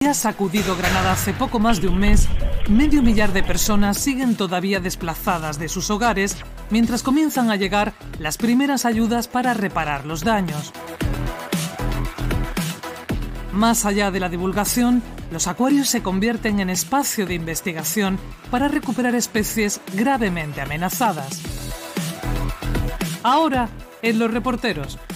ha sacudido Granada hace poco más de un mes, 500.000 de personas siguen todavía desplazadas de sus hogares mientras comienzan a llegar las primeras ayudas para reparar los daños. Más allá de la divulgación, los acuarios se convierten en espacio de investigación para recuperar especies gravemente amenazadas. Ahora, en Los Reporteros,